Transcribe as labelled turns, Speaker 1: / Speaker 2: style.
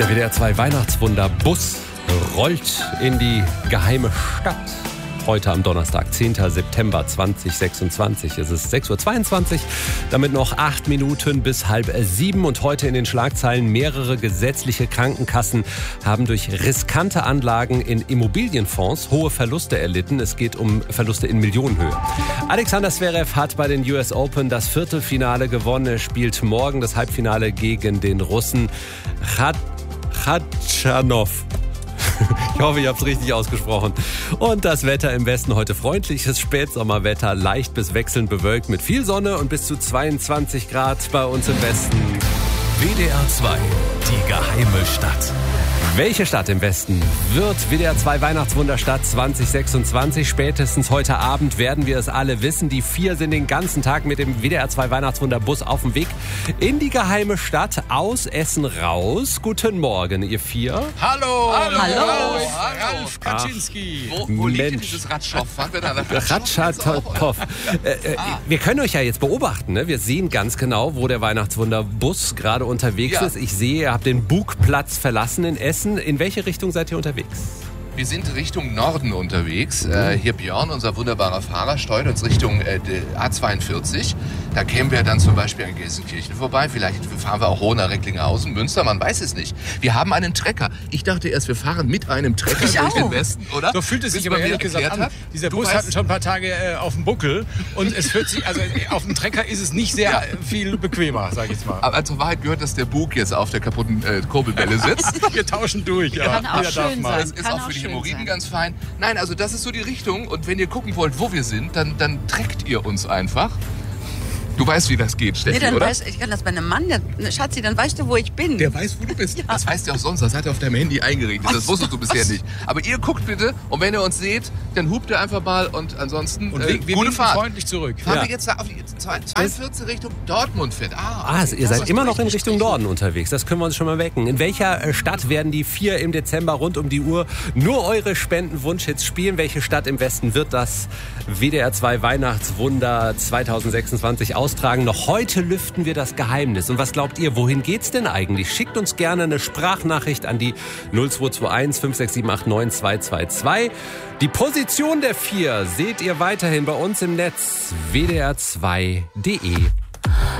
Speaker 1: Der WDR 2 Weihnachtswunder-Bus rollt in die geheime Stadt. Heute am Donnerstag, 10. September 2026. Es ist 6.22 Uhr, damit noch 8 Minuten bis 6:30. Und heute in den Schlagzeilen: mehrere gesetzliche Krankenkassen haben durch riskante Anlagen in Immobilienfonds hohe Verluste erlitten. Es geht um Verluste in Millionenhöhe. Alexander Zverev hat bei den US Open das Viertelfinale gewonnen. Er spielt morgen das Halbfinale gegen den Russen Khachanov. Ich hoffe, ich habe es richtig ausgesprochen. Und das Wetter im Westen heute: freundliches Spätsommerwetter, leicht bis wechselnd bewölkt mit viel Sonne und bis zu 22 Grad bei uns im Westen.
Speaker 2: WDR 2, die geheime Stadt.
Speaker 1: Welche Stadt im Westen wird WDR 2 Weihnachtswunderstadt 2026? Spätestens heute Abend werden wir es alle wissen. Die 4 sind den ganzen Tag mit dem WDR 2 Weihnachtswunderbus auf dem Weg in die geheime Stadt aus Essen raus. Guten Morgen, ihr 4.
Speaker 3: Hallo!
Speaker 4: Ralf
Speaker 3: Kaczynski.
Speaker 4: Wo liegt dieses Ratschopf?
Speaker 1: Ratschatopf. Wir können euch ja jetzt beobachten, ne? Wir sehen ganz genau, wo der Weihnachtswunderbus gerade unterwegs ist. Ich sehe, ihr habt den Bugplatz verlassen in Essen. In welche Richtung seid ihr unterwegs?
Speaker 4: Wir sind Richtung Norden unterwegs. Hier Björn, unser wunderbarer Fahrer, steuert uns Richtung A42. Da kämen wir dann zum Beispiel an Gelsenkirchen vorbei. Vielleicht fahren wir auch Hohner, Recklinghausen, Münster, man weiß es nicht. Wir haben einen Trecker. Ich dachte erst, wir fahren mit einem Trecker durch den Westen, oder?
Speaker 3: So fühlt es sich aber ehrlich gesagt an. Dieser Bus hat schon ein paar Tage auf dem Buckel und es fühlt sich, also auf dem Trecker ist es nicht sehr viel bequemer, sag ich jetzt mal.
Speaker 4: Aber zur Wahrheit gehört, dass der Bug jetzt auf der kaputten Kurbelwelle sitzt.
Speaker 3: Wir tauschen durch.
Speaker 5: Kann auch schön sein.
Speaker 4: Das ist auch für die Hämorrhoiden ganz fein. Nein, also das ist so die Richtung. Und wenn ihr gucken wollt, wo wir sind, dann trägt ihr uns einfach. Du weißt, wie das geht, Steffi,
Speaker 5: dann
Speaker 4: oder?
Speaker 5: ich kann das bei einem Mann, Schatzi, dann weißt du, wo ich bin.
Speaker 4: Der weiß, wo du bist. Ja. Das weißt du auch sonst. Das hat er auf deinem Handy eingerichtet. Das wusstest du bisher nicht. Aber ihr guckt bitte und wenn ihr uns seht, dann hupt ihr einfach mal und ansonsten
Speaker 3: wir
Speaker 4: gute Fahrt.
Speaker 3: Freundlich zurück.
Speaker 4: Fahren wir jetzt auf die 42 Richtung Dortmund fährt.
Speaker 1: Ihr seid immer noch in Richtung Norden unterwegs. Das können wir uns schon mal wecken. In welcher Stadt werden die 4 im Dezember rund um die Uhr nur eure Spendenwunschhits spielen? Welche Stadt im Westen wird das WDR 2 Weihnachtswunder 2026 austragen? Noch heute lüften wir das Geheimnis. Und was glaubt ihr, wohin geht's denn eigentlich? Schickt uns gerne eine Sprachnachricht an die 0221 56789 222. Die Position der 4 seht ihr weiterhin bei uns im Netz wdr2.de.